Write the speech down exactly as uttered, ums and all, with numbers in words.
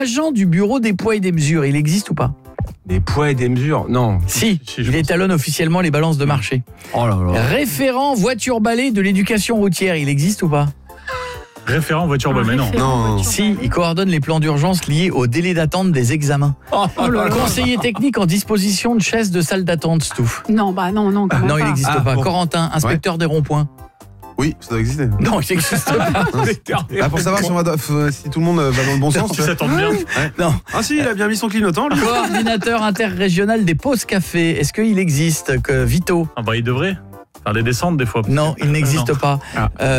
Agent du bureau des poids et des mesures, il existe ou pas? Des poids et des mesures, non. Si, Si, je il pense- étalonne officiellement les balances de marché. Oh là là. Référent voiture balai de l'éducation routière, il existe ou pas? Référent voiture, bah, mais non. Non. Si, il coordonne les plans d'urgence liés au délai d'attente des examens. Oh là là. Conseiller technique en disposition de chaises de salle d'attente, Stouff. Non, bah non, non, quand même Non, il pas. n'existe Ah, pas. bon. Corentin, inspecteur des ronds-points. Oui, ça doit exister. Non, il n'existe pas. Ah, pour savoir si, on va, faut- si tout le monde va dans le bon sens. Si tu vois. ça tombe bien. Non. Ah si, il a bien mis son clignotant, lui. Coordinateur interrégional des pauses café. Est-ce qu'il existe que Vito? Ah bah il devrait faire des descentes des fois. Non, il n'existe pas. Ah. Euh,